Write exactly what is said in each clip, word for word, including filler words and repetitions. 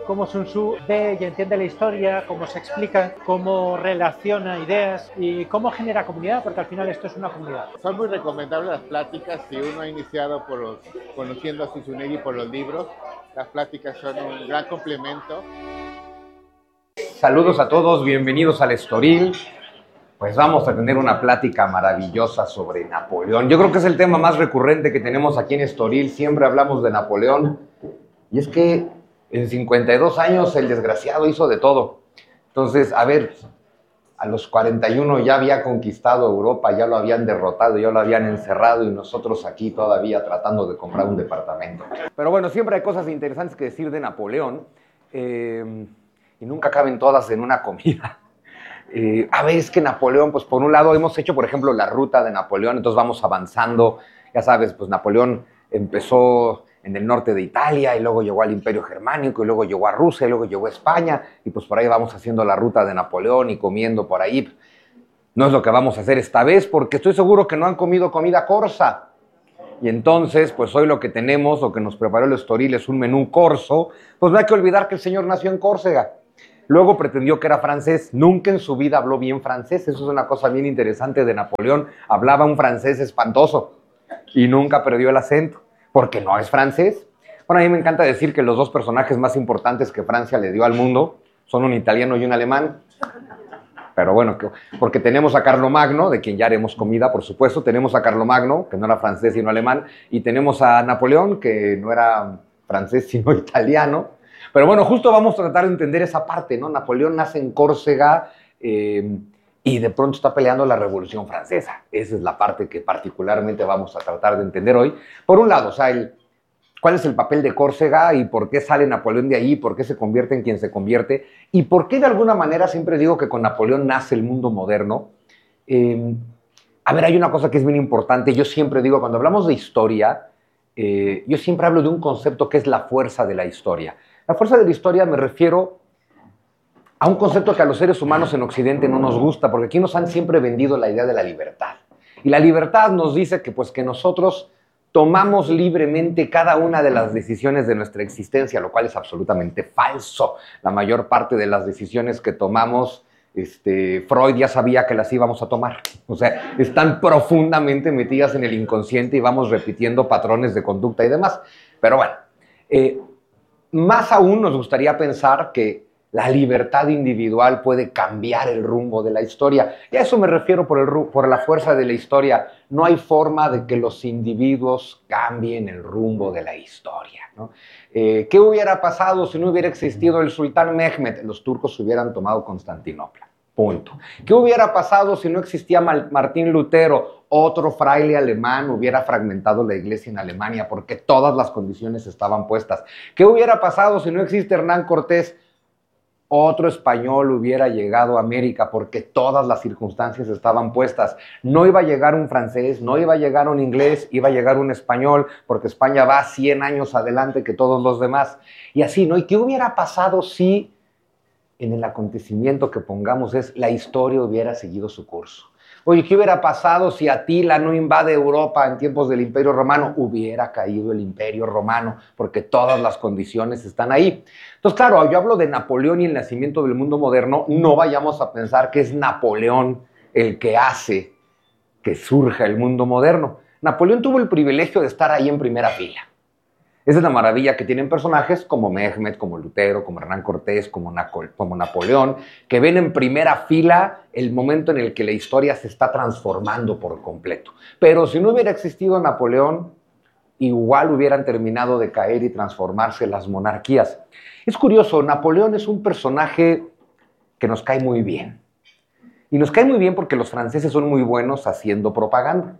cómo Sun Tzu ve y entiende la historia, cómo se explica, cómo relaciona ideas y cómo genera comunidad, porque al final esto es una comunidad. Son muy recomendables las pláticas. Si uno ha iniciado por los, conociendo a Zunzunegui por los libros, las pláticas son un gran complemento. Saludos a todos, bienvenidos al Estoril. Pues vamos a tener una plática maravillosa sobre Napoleón. Yo creo que es el tema más recurrente que tenemos aquí en Estoril. Siempre hablamos de Napoleón. Y es que en cincuenta y dos años el desgraciado hizo de todo. Entonces, a ver, a los cuarenta y uno ya había conquistado Europa, ya lo habían derrotado, ya lo habían encerrado y nosotros aquí todavía tratando de comprar un departamento. Pero bueno, siempre hay cosas interesantes que decir de Napoleón. Eh, y nunca caben todas en una comida. Eh, a ver, es que Napoleón, pues por un lado hemos hecho, por ejemplo, la ruta de Napoleón, entonces vamos avanzando, ya sabes, pues Napoleón empezó en el norte de Italia y luego llegó al Imperio Germánico y luego llegó a Rusia y luego llegó a España y pues por ahí vamos haciendo la ruta de Napoleón y comiendo por ahí. No es lo que vamos a hacer esta vez porque estoy seguro que no han comido comida corsa. Y entonces, pues hoy lo que tenemos, lo que nos preparó el Estoril es un menú corso, pues no hay que olvidar que el señor nació en Córcega. Luego pretendió que era francés, nunca en su vida habló bien francés, eso es una cosa bien interesante de Napoleón, hablaba un francés espantoso y nunca perdió el acento, porque no es francés. Bueno, a mí me encanta decir que los dos personajes más importantes que Francia le dio al mundo son un italiano y un alemán, pero bueno, porque tenemos a Carlomagno, de quien ya haremos comida, por supuesto, tenemos a Carlomagno, que no era francés sino alemán, y tenemos a Napoleón, que no era francés sino italiano. Pero bueno, justo vamos a tratar de entender esa parte, ¿no? Napoleón nace en Córcega eh, y de pronto está peleando la Revolución Francesa. Esa es la parte que particularmente vamos a tratar de entender hoy. Por un lado, o sea, el, ¿cuál es el papel de Córcega y por qué sale Napoleón de ahí? ¿Por qué se convierte en quien se convierte? ¿Y por qué de alguna manera siempre digo que con Napoleón nace el mundo moderno? Eh, a ver, hay una cosa que es bien importante. Yo siempre digo, cuando hablamos de historia, eh, yo siempre hablo de un concepto que es la fuerza de la historia. La fuerza de la historia me refiero a un concepto que a los seres humanos en Occidente no nos gusta, porque aquí nos han siempre vendido la idea de la libertad. Y la libertad nos dice que, pues, que nosotros tomamos libremente cada una de las decisiones de nuestra existencia, lo cual es absolutamente falso. La mayor parte de las decisiones que tomamos, este, Freud ya sabía que las íbamos a tomar. O sea, están profundamente metidas en el inconsciente y vamos repitiendo patrones de conducta y demás. Pero bueno, eh, más aún nos gustaría pensar que la libertad individual puede cambiar el rumbo de la historia. Y a eso me refiero por, el, por la fuerza de la historia. No hay forma de que los individuos cambien el rumbo de la historia, ¿no? Eh, ¿Qué hubiera pasado si no hubiera existido el sultán Mehmed? Los turcos hubieran tomado Constantinopla. Punto. ¿Qué hubiera pasado si no existía Martín Lutero? Otro fraile alemán hubiera fragmentado la iglesia en Alemania porque todas las condiciones estaban puestas. ¿Qué hubiera pasado si no existe Hernán Cortés? Otro español hubiera llegado a América porque todas las circunstancias estaban puestas. No iba a llegar un francés, no iba a llegar un inglés, iba a llegar un español porque España va cien años adelante que todos los demás. Y así, ¿no? ¿Y qué hubiera pasado si en el acontecimiento que pongamos es la historia hubiera seguido su curso? Oye, ¿qué hubiera pasado si Atila no invade Europa en tiempos del Imperio Romano? Hubiera caído el Imperio Romano, porque todas las condiciones están ahí. Entonces, claro, yo hablo de Napoleón y el nacimiento del mundo moderno, no vayamos a pensar que es Napoleón el que hace que surja el mundo moderno. Napoleón tuvo el privilegio de estar ahí en primera fila. Esa es la maravilla que tienen personajes como Mehmed, como Lutero, como Hernán Cortés, como, Naco- como Napoleón, que ven en primera fila el momento en el que la historia se está transformando por completo. Pero si no hubiera existido Napoleón, igual hubieran terminado de caer y transformarse las monarquías. Es curioso, Napoleón es un personaje que nos cae muy bien. Y nos cae muy bien porque los franceses son muy buenos haciendo propaganda.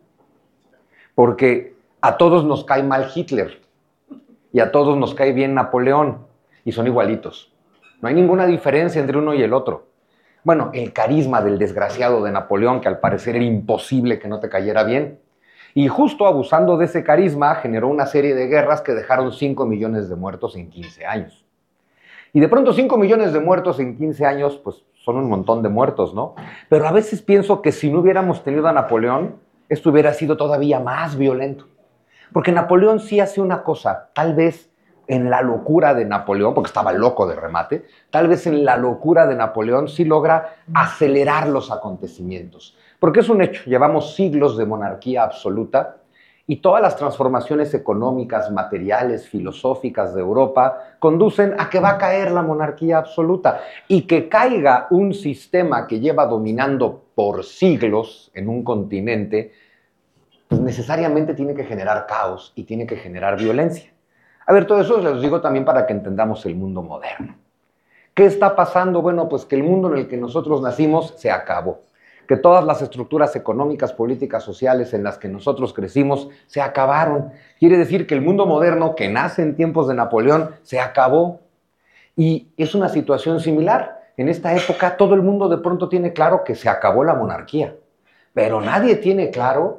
Porque a todos nos cae mal Hitler. Y a todos nos cae bien Napoleón, y son igualitos. No hay ninguna diferencia entre uno y el otro. Bueno, el carisma del desgraciado de Napoleón, que al parecer era imposible que no te cayera bien. Y justo abusando de ese carisma, generó una serie de guerras que dejaron cinco millones de muertos en quince años. Y de pronto cinco millones de muertos en quince años, pues son un montón de muertos, ¿no? Pero a veces pienso que si no hubiéramos tenido a Napoleón, esto hubiera sido todavía más violento. Porque Napoleón sí hace una cosa, tal vez en la locura de Napoleón, porque estaba loco de remate, tal vez en la locura de Napoleón sí logra acelerar los acontecimientos. Porque es un hecho, llevamos siglos de monarquía absoluta y todas las transformaciones económicas, materiales, filosóficas de Europa conducen a que va a caer la monarquía absoluta y que caiga un sistema que lleva dominando por siglos en un continente, pues necesariamente tiene que generar caos y tiene que generar violencia. A ver, todo eso les digo también para que entendamos el mundo moderno. ¿Qué está pasando? Bueno, pues que el mundo en el que nosotros nacimos se acabó. Que todas las estructuras económicas, políticas, sociales en las que nosotros crecimos se acabaron. Quiere decir que el mundo moderno que nace en tiempos de Napoleón se acabó. Y es una situación similar. En esta época todo el mundo de pronto tiene claro que se acabó la monarquía, pero nadie tiene claro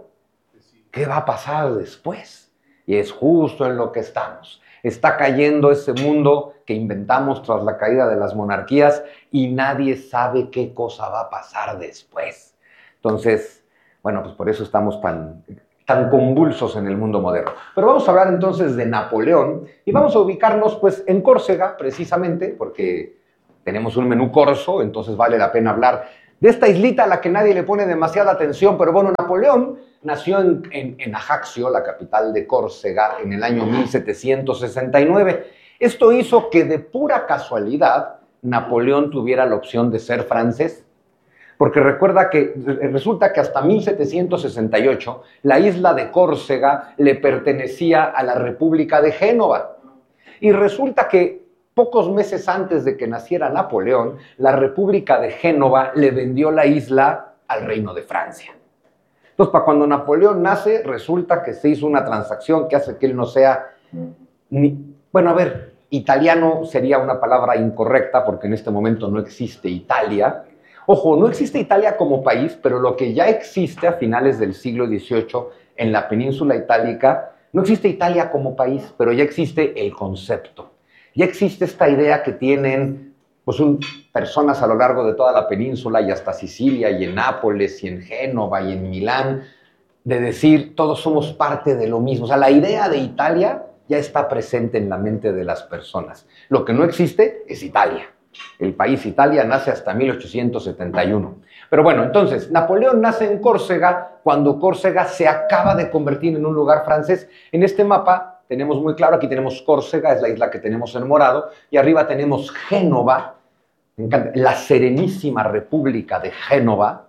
qué va a pasar después. Y es justo en lo que estamos. Está cayendo ese mundo que inventamos tras la caída de las monarquías y nadie sabe qué cosa va a pasar después. Entonces, bueno, pues por eso estamos tan, tan convulsos en el mundo moderno. Pero vamos a hablar entonces de Napoleón y vamos a ubicarnos pues en Córcega, precisamente, porque tenemos un menú corso, entonces vale la pena hablar de esta islita a la que nadie le pone demasiada atención, pero bueno, Napoleón nació en, en, en Ajaccio, la capital de Córcega, en el año mil setecientos sesenta y nueve. Esto hizo que de pura casualidad Napoleón tuviera la opción de ser francés, porque recuerda que resulta que hasta mil setecientos sesenta y ocho la isla de Córcega le pertenecía a la República de Génova. Y resulta que pocos meses antes de que naciera Napoleón, la República de Génova le vendió la isla al Reino de Francia. Entonces, para cuando Napoleón nace, resulta que se hizo una transacción que hace que él no sea ni... Bueno, a ver, italiano sería una palabra incorrecta porque en este momento no existe Italia. Ojo, no existe Italia como país, pero lo que ya existe a finales del siglo dieciocho en la península itálica, no existe Italia como país, pero ya existe el concepto. Ya existe esta idea que tienen pues, un, personas a lo largo de toda la península y hasta Sicilia y en Nápoles y en Génova y en Milán, de decir todos somos parte de lo mismo. O sea, la idea de Italia ya está presente en la mente de las personas. Lo que no existe es Italia. El país Italia nace hasta mil ochocientos setenta y uno. Pero bueno, entonces, Napoleón nace en Córcega cuando Córcega se acaba de convertir en un lugar francés. En este mapa tenemos muy claro, aquí tenemos Córcega, es la isla que tenemos en morado, y arriba tenemos Génova, me encanta, la Serenísima República de Génova.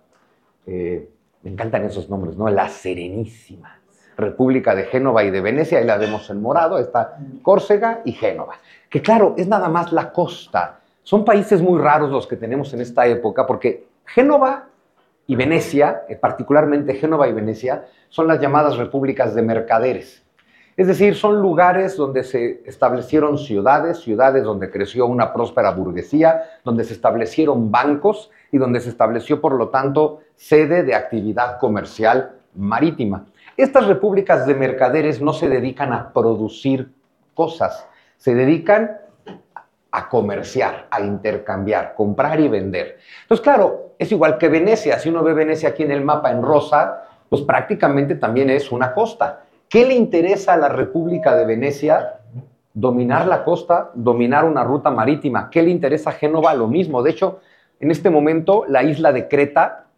Eh, me encantan esos nombres, ¿no? La Serenísima República de Génova y de Venecia, ahí la vemos en morado, está Córcega y Génova. Que claro, es nada más la costa. Son países muy raros los que tenemos en esta época, porque Génova y Venecia, eh, particularmente Génova y Venecia, son las llamadas repúblicas de mercaderes. Es decir, son lugares donde se establecieron ciudades, ciudades donde creció una próspera burguesía, donde se establecieron bancos y donde se estableció, por lo tanto, sede de actividad comercial marítima. Estas repúblicas de mercaderes no se dedican a producir cosas, se dedican a comerciar, a intercambiar, comprar y vender. Entonces, claro, es igual que Venecia. Si uno ve Venecia aquí en el mapa en rosa, pues prácticamente también es una costa. ¿Qué le interesa a la República de Venecia? Dominar la costa, dominar una ruta marítima. ¿Qué le interesa a Génova? Lo mismo. De hecho, en este momento, la isla de Creta,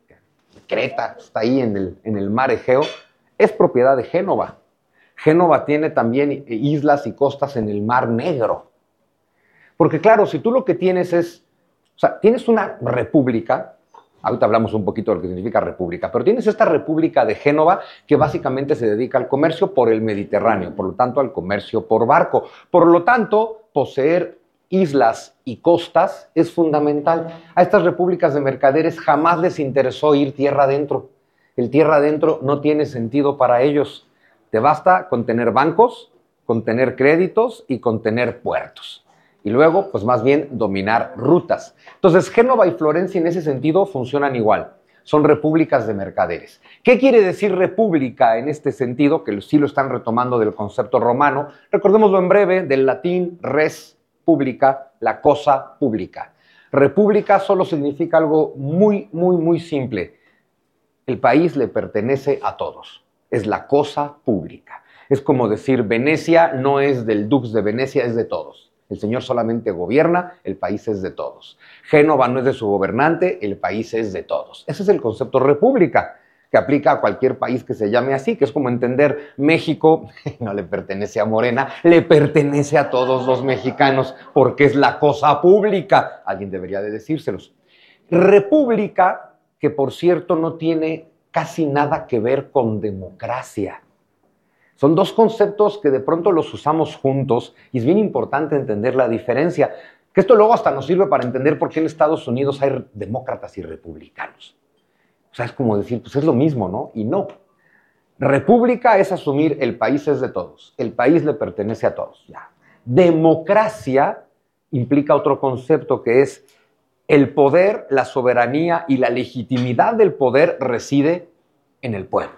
Creta está ahí en el, en el mar Egeo, es propiedad de Génova. Génova tiene también islas y costas en el mar Negro. Porque claro, si tú lo que tienes es, o sea, tienes una república, ahorita hablamos un poquito de lo que significa república, pero tienes esta república de Génova que básicamente se dedica al comercio por el Mediterráneo, por lo tanto al comercio por barco. Por lo tanto, poseer islas y costas es fundamental. A estas repúblicas de mercaderes jamás les interesó ir tierra adentro. El tierra adentro no tiene sentido para ellos. Te basta con tener bancos, con tener créditos y con tener puertos. Y luego, pues más bien, dominar rutas. Entonces, Génova y Florencia en ese sentido funcionan igual. Son repúblicas de mercaderes. ¿Qué quiere decir república en este sentido? Que sí lo están retomando del concepto romano. Recordémoslo en breve, del latín res publica, la cosa pública. República solo significa algo muy, muy, muy simple. El país le pertenece a todos. Es la cosa pública. Es como decir, Venecia no es del Dux de Venecia, es de todos. El señor solamente gobierna, el país es de todos. Génova no es de su gobernante, el país es de todos. Ese es el concepto república, que aplica a cualquier país que se llame así, que es como entender México no le pertenece a Morena, le pertenece a todos los mexicanos, porque es la cosa pública. Alguien debería de decírselos. República, que por cierto no tiene casi nada que ver con democracia. Son dos conceptos que de pronto los usamos juntos y es bien importante entender la diferencia, que esto luego hasta nos sirve para entender por qué en Estados Unidos hay demócratas y republicanos. O sea, es como decir, pues es lo mismo, ¿no? Y no. República es asumir el país es de todos, el país le pertenece a todos. Ya. Democracia implica otro concepto que es el poder, la soberanía y la legitimidad del poder reside en el pueblo.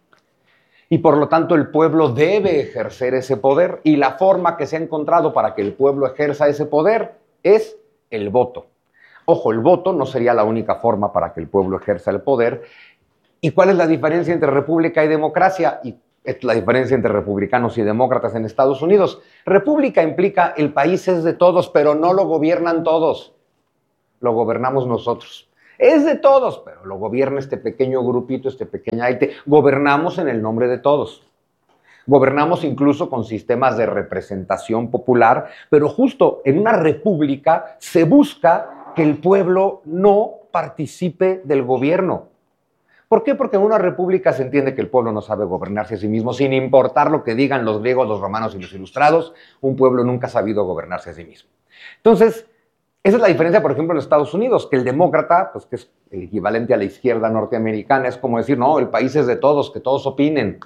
Y por lo tanto el pueblo debe ejercer ese poder y la forma que se ha encontrado para que el pueblo ejerza ese poder es el voto. Ojo, el voto no sería la única forma para que el pueblo ejerza el poder. ¿Y cuál es la diferencia entre república y democracia? Y es la diferencia entre republicanos y demócratas en Estados Unidos. República implica el país es de todos, pero no lo gobiernan todos. Lo gobernamos nosotros. Es de todos, pero lo gobierna este pequeño grupito, este pequeño aite. Gobernamos en el nombre de todos. Gobernamos incluso con sistemas de representación popular, pero justo en una república se busca que el pueblo no participe del gobierno. ¿Por qué? Porque en una república se entiende que el pueblo no sabe gobernarse a sí mismo, sin importar lo que digan los griegos, los romanos y los ilustrados, un pueblo nunca ha sabido gobernarse a sí mismo. Entonces, esa es la diferencia, por ejemplo, en Estados Unidos, que el demócrata, pues que es el equivalente a la izquierda norteamericana, es como decir, no, el país es de todos, que todos opinen.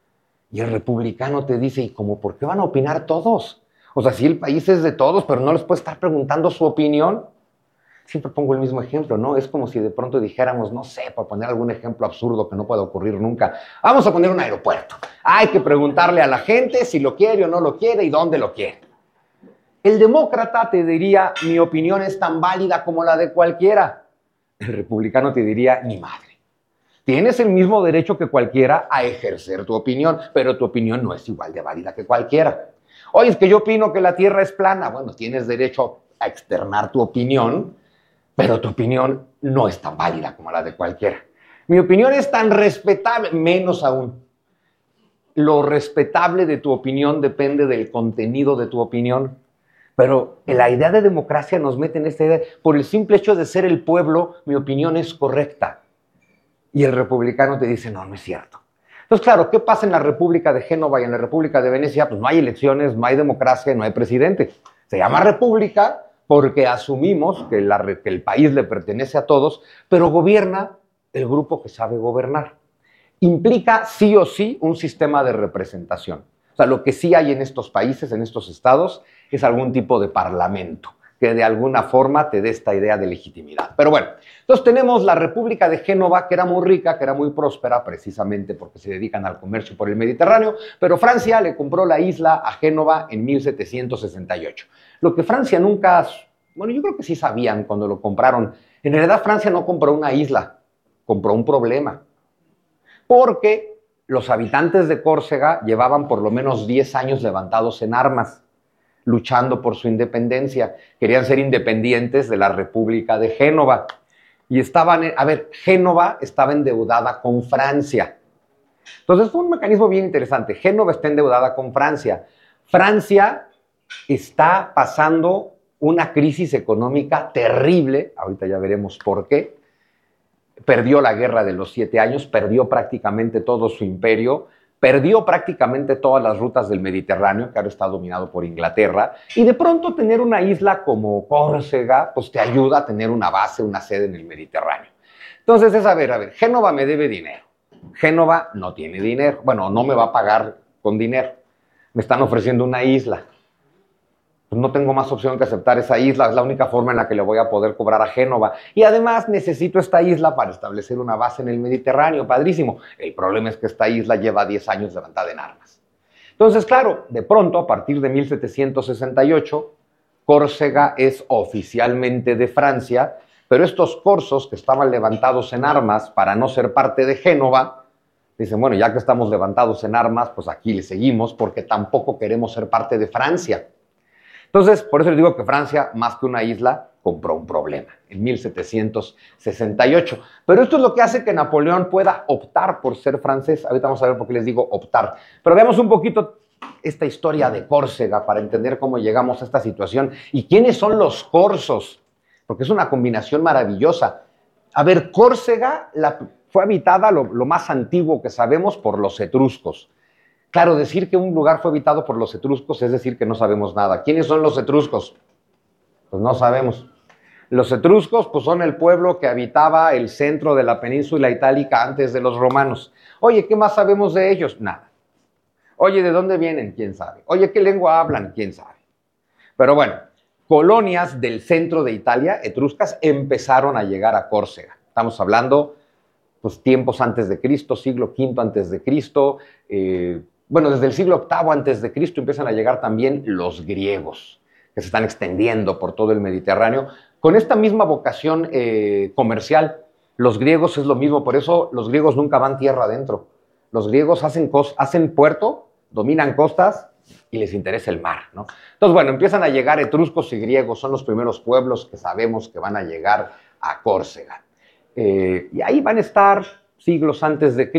Y el republicano te dice, ¿y cómo por qué van a opinar todos? O sea, si el país es de todos, pero no les puede estar preguntando su opinión. Siempre pongo el mismo ejemplo, ¿no? Es como si de pronto dijéramos, no sé, para poner algún ejemplo absurdo que no pueda ocurrir nunca, vamos a poner un aeropuerto. Hay que preguntarle a la gente si lo quiere o no lo quiere y dónde lo quiere. El demócrata te diría, mi opinión es tan válida como la de cualquiera. El republicano te diría, ni madre. Tienes el mismo derecho que cualquiera a ejercer tu opinión, pero tu opinión no es igual de válida que cualquiera. Oye, es que yo opino que la Tierra es plana. Bueno, tienes derecho a externar tu opinión, pero tu opinión no es tan válida como la de cualquiera. Mi opinión es tan respetable, menos aún. Lo respetable de tu opinión depende del contenido de tu opinión. Pero la idea de democracia nos mete en esta idea. Por el simple hecho de ser el pueblo, mi opinión es correcta. Y el republicano te dice, no, no es cierto. Entonces, claro, ¿qué pasa en la República de Génova y en la República de Venecia? Pues no hay elecciones, no hay democracia, no hay presidente. Se llama república porque asumimos que, la, que el país le pertenece a todos, pero gobierna el grupo que sabe gobernar. Implica sí o sí un sistema de representación. O sea, lo que sí hay en estos países, en estos estados, es algún tipo de parlamento que de alguna forma te dé esta idea de legitimidad. Pero bueno, entonces tenemos la República de Génova, que era muy rica, que era muy próspera, precisamente porque se dedican al comercio por el Mediterráneo, pero Francia le compró la isla a Génova en mil setecientos sesenta y ocho. Lo que Francia nunca, bueno, yo creo que sí sabían cuando lo compraron. En realidad Francia no compró una isla, compró un problema. Porque los habitantes de Córcega llevaban por lo menos diez años levantados en armas, luchando por su independencia. Querían ser independientes de la República de Génova. Y estaban, a ver, Génova estaba endeudada con Francia. Entonces fue un mecanismo bien interesante. Génova está endeudada con Francia. Francia está pasando una crisis económica terrible. Ahorita ya veremos por qué. Perdió la guerra de los siete años, perdió prácticamente todo su imperio, perdió prácticamente todas las rutas del Mediterráneo, que ahora está dominado por Inglaterra, y de pronto tener una isla como Córcega, pues te ayuda a tener una base, una sede en el Mediterráneo. Entonces es, a ver, a ver, Génova me debe dinero. Génova no tiene dinero, bueno, no me va a pagar con dinero. Me están ofreciendo una isla. Pues no tengo más opción que aceptar esa isla, es la única forma en la que le voy a poder cobrar a Génova. Y además necesito esta isla para establecer una base en el Mediterráneo, padrísimo. El problema es que esta isla lleva diez años levantada en armas. Entonces, claro, de pronto, a partir de mil setecientos sesenta y ocho, Córcega es oficialmente de Francia, pero estos corsos que estaban levantados en armas para no ser parte de Génova, Dicen, bueno, ya que estamos levantados en armas, pues aquí le seguimos porque tampoco queremos ser parte de Francia. Entonces, por eso les digo que Francia, más que una isla, compró un problema en mil setecientos sesenta y ocho. Pero esto es lo que hace que Napoleón pueda optar por ser francés. Ahorita vamos a ver por qué les digo optar. Pero veamos un poquito esta historia de Córcega para entender cómo llegamos a esta situación y quiénes son los corsos, porque es una combinación maravillosa. A ver, Córcega la, fue habitada, lo, lo más antiguo que sabemos, por los etruscos. Claro, decir que un lugar fue habitado por los etruscos es decir que no sabemos nada. ¿Quiénes son los etruscos? Pues no sabemos. Los etruscos pues son el pueblo que habitaba el centro de la península itálica antes de los romanos. Oye, ¿qué más sabemos de ellos? Nada. Oye, ¿de dónde vienen? ¿Quién sabe? Oye, ¿qué lengua hablan? ¿Quién sabe? Pero bueno, colonias del centro de Italia, etruscas, empezaron a llegar a Córcega. Estamos hablando, pues, tiempos antes de Cristo, siglo quinto antes de Cristo. Eh, bueno, desde el siglo octavo antes de Cristo empiezan a llegar también los griegos, que se están extendiendo por todo el Mediterráneo. Con esta misma vocación eh, comercial, los griegos es lo mismo, por eso los griegos nunca van tierra adentro. Los griegos hacen, hacen puerto, dominan costas y les interesa el mar, ¿no? Entonces, bueno, empiezan a llegar etruscos y griegos, son los primeros pueblos que sabemos que van a llegar a Córcega. Eh, y ahí van a estar siglos antes de Cristo.